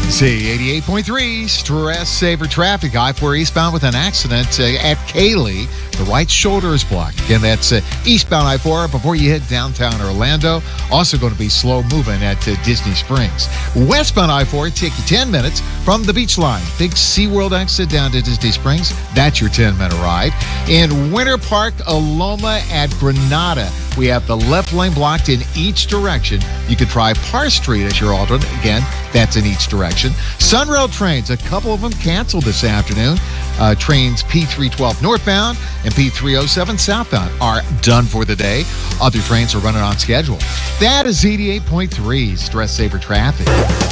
Z88.3, stress saver traffic. I-4 eastbound with an accident at Cayley. The right shoulder is blocked. Again, that's eastbound I-4 before you hit downtown Orlando. Also going to be slow moving at Disney Springs. Westbound I-4 take you 10 minutes from the beach line. Big SeaWorld exit down to Disney Springs. That's your 10-minute ride. In Winter Park, Aloma at Granada, we have the left lane blocked in each direction. You could try Parr Street as your alternate. Again, that's in each direction. Sunrail trains, a couple of them canceled this afternoon. Trains P312 northbound and P307 southbound are done for the day. Other trains are running on schedule. That is Z88.3 stress saver traffic.